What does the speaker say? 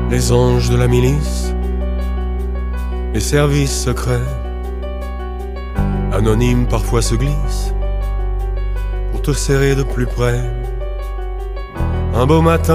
Les anges de la milice, les services secrets, anonymes parfois se glissent pour te serrer de plus près. Un beau matin,